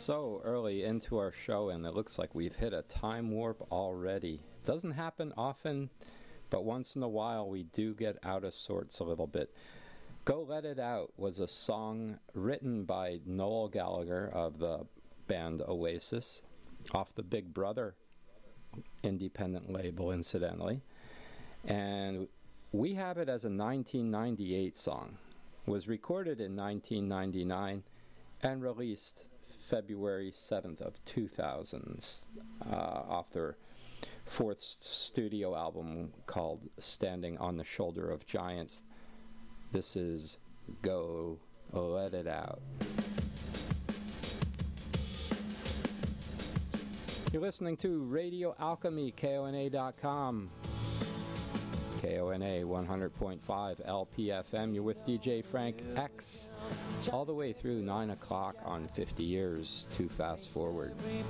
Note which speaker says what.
Speaker 1: so early into our show, and it looks like we've hit a time warp already. Doesn't happen often, but once in a while we do get out of sorts a little bit. Go Let It Out was a song written by Noel Gallagher of the band Oasis, off the Big Brother independent label, incidentally. And we have it as a 1998 song. It was recorded in 1999 and released February 7th of 2000 off their fourth studio album called Standing on the Shoulder of Giants. This is Go Let It Out. You're listening to Radio Alchemy, KONA.com. KONA 100.5 LPFM. You're with DJ Frank X all the way through 9 o'clock on 50 Years to Fast Forward.